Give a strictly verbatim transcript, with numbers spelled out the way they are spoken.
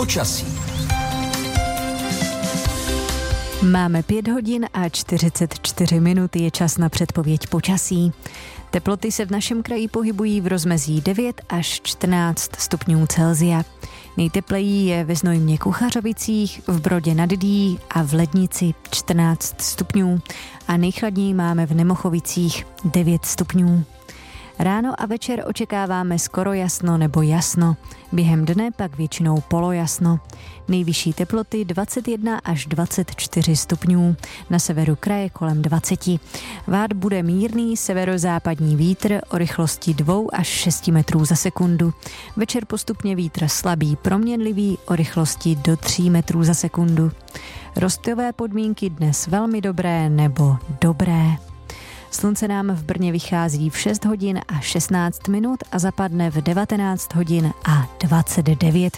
počasí. Máme pět hodin a čtyřicet čtyři minut, je čas na předpověď počasí. Teploty se v našem kraji pohybují v rozmezí devět až čtrnáct stupňů Celsia. Nejtepleji je ve Znojmě Kuchařovicích, v Brodě nad Dý a v Lednici čtrnáct stupňů a nejchladněji máme v Nemochovicích devět stupňů. Ráno a večer očekáváme skoro jasno nebo jasno, během dne pak většinou polojasno. Nejvyšší teploty dvacet jedna až dvacet čtyři stupňů, na severu kraje kolem dvacet. Vát bude mírný severozápadní vítr o rychlosti dva až šest metrů za sekundu. Večer postupně vítr slabý proměnlivý o rychlosti do tří metrů za sekundu. Rostové podmínky dnes velmi dobré nebo dobré. Slunce nám v Brně vychází v šest hodin a šestnáct minut a zapadne v devatenáct hodin a dvacet devět